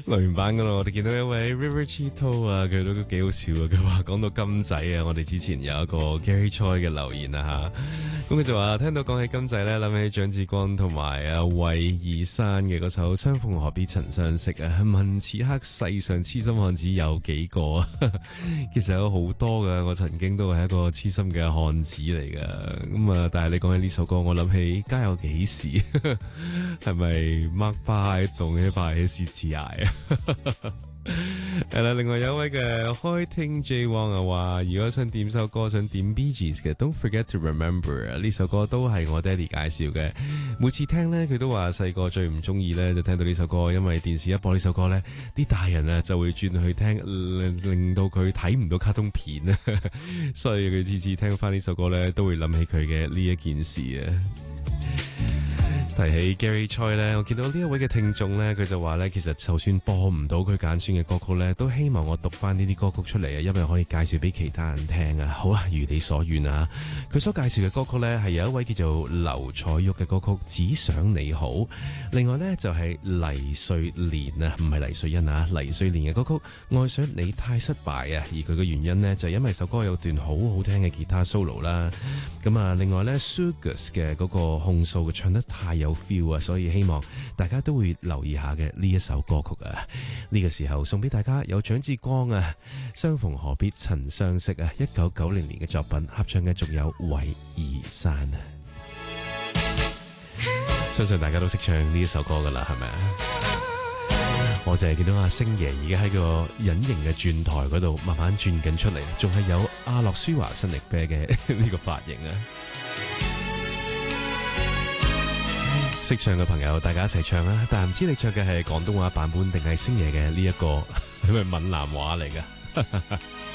留言版嗰度，我哋見到一位 River Chito 啊，佢都幾好笑啊！佢話講到金仔啊，我哋之前有一個 Gary Choi 嘅留言啊吓，咁佢就話聽到講起金仔咧，諗起張志光同埋阿韋爾山嘅嗰首《相逢何必曾相識》啊，問此刻世上痴心漢子有幾個啊？其實有好多噶，我曾經都係一個痴心嘅漢子嚟噶，咁啊，但係你講起呢首歌，我諗起家有幾時，係咪 Mark 巴動起排起獅子崖啊？係啦，另外有一位嘅開聽 J Wong 啊話，如果想點首歌，想點 Bee Gees 嘅 Don't Forget to Remember 啊，呢首歌都係我爹哋介紹嘅。每次聽呢，佢都話細個最唔中意呢，就聽到呢首歌，因為電視一播呢首歌呢，啲大人啊就會轉去聽，令到佢睇唔到卡通片啊，所以佢次次聽翻呢首歌呢，都會諗起佢嘅呢一件事啊。提起 Gary Choi 咧，我見到呢一位嘅聽眾咧，佢就話咧，其實就算播唔到佢揀選嘅歌曲咧，都希望我讀翻呢啲歌曲出嚟啊，因為可以介紹俾其他人聽啊。好啊，如你所願啊。佢所介紹嘅歌曲咧，係有一位叫做劉彩玉嘅歌曲《只想你好》，另外咧就係黎瑞蓮啊，唔係黎瑞恩啊，黎瑞蓮嘅歌曲《愛上你太失敗》啊。而佢嘅原因咧，就係因為首歌有段好好聽嘅吉他 solo 啦。咁啊，另外咧 Sugus 嘅嗰個控訴嘅唱得太有 feel 啊，所以希望大家都會留意下嘅呢一首歌曲啊。呢個時候送俾大家有蔣志光啊，相逢何必曾相識啊，1990年嘅作品，合唱嘅仲有韋爾山啊。相信大家都識唱呢一首歌噶啦，係咪啊？我淨係見到阿星爺而家喺個隱形嘅轉台嗰度慢慢轉緊出嚟，仲係有阿諾舒華新力啤嘅呢個髮型啊！識唱嘅朋友，大家一齊唱啊！但係唔知你唱嘅係廣東話版本定係星爺嘅呢一個係咪閩南話嚟㗎？